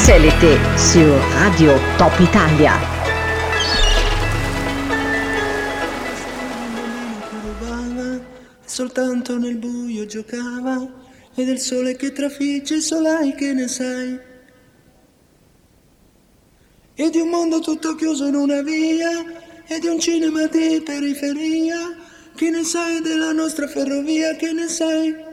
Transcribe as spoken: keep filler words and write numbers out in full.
S L T sur Radio Top Italia. Soltanto nel buio giocava, e del sole che trafigge solai che ne sai, e di un mondo tutto chiuso in una via, e di un cinema di periferia, che ne sai della nostra ferrovia, che ne sai?